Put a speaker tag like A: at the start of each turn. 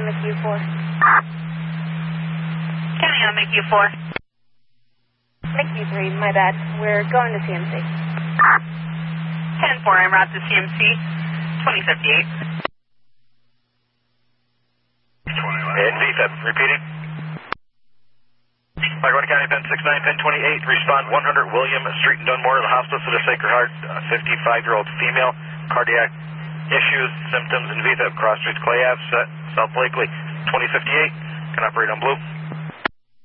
A: on McHugh 4.
B: County on McHugh 4.
A: McHugh 3, my bad. We're going to CMC.
B: 10-4, en route to CMC, 2058.
C: And VFib, repeating. Lackawanna County, Pen 69, Pen 28, respond 100 William Street in Dunmore to the Hospital for the Sacred Heart, 55-year-old female, cardiac issues, symptoms, and VFib, cross streets, Clay Ave, South Blakely, 2058, can operate on blue.